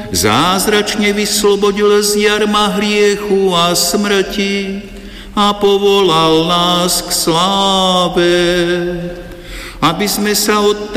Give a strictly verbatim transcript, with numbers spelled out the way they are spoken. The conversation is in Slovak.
zázračne vyslobodil z jarma hriechu a smrti a povolal nás k sláve, aby sme sa od